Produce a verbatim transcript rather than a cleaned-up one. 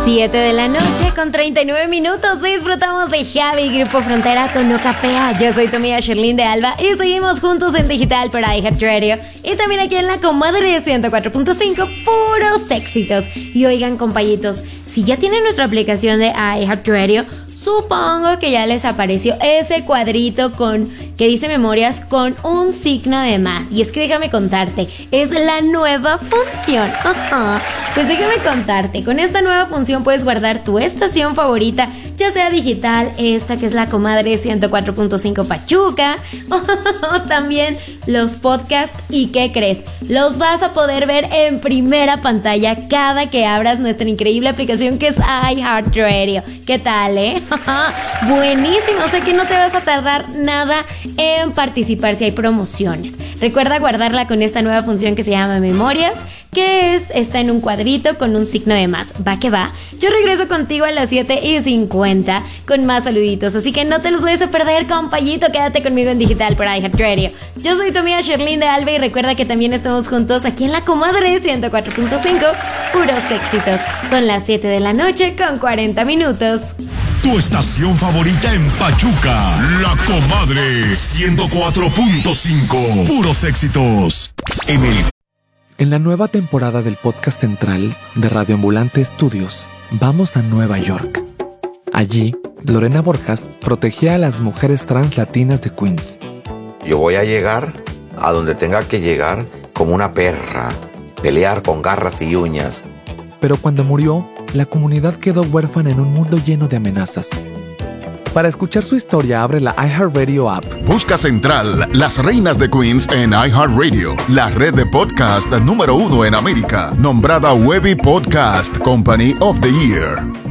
siete de la noche con treinta y nueve minutos. Disfrutamos de Javi, Grupo Frontera con No Capea. Yo soy tu amiga Sherlyn de Alba y seguimos juntos en digital por iHeartRadio y también aquí en La Comadre ciento cuatro punto cinco, puros éxitos. Y oigan, compañitos, si ya tienen nuestra aplicación de iHeartRadio, supongo que ya les apareció ese cuadrito con que dice memorias con un signo de más. Y es que déjame contarte, es la nueva función. Pues déjame contarte, con esta nueva función puedes guardar tu estación favorita, ya sea digital, esta que es La Comadre ciento cuatro punto cinco Pachuca, o también los podcasts. ¿Y qué crees? Los vas a poder ver en primera pantalla cada que abras nuestra increíble aplicación que es iHeartRadio. ¿Qué tal, eh? Buenísimo, sé que no te vas a tardar nada en participar si hay promociones. Recuerda guardarla con esta nueva función que se llama Memorias, que es, está en un cuadrito con un signo de más. Va que va. Yo regreso contigo a las siete y cincuenta con más saluditos, así que no te los vayas a perder, compayito. Quédate conmigo en digital por iHeartRadio. Yo soy tu amiga Sherlyn de Alba y recuerda que también estamos juntos aquí en La Comadre ciento cuatro punto cinco, puros éxitos. Son las siete de la noche con cuarenta minutos. Tu estación favorita en Pachuca, La Comadre ciento cuatro punto cinco. Puros éxitos. En el... En la nueva temporada del podcast central de Radio Ambulante Estudios, vamos a Nueva York. Allí, Lorena Borjas protegía a las mujeres trans latinas de Queens. Yo voy a llegar a donde tenga que llegar como una perra, pelear con garras y uñas. Pero cuando murió, la comunidad quedó huérfana en un mundo lleno de amenazas. Para escuchar su historia, abre la iHeartRadio app. Busca Central, Las Reinas de Queens en iHeartRadio, la red de podcast número uno en América, nombrada Webby Podcast Company of the Year.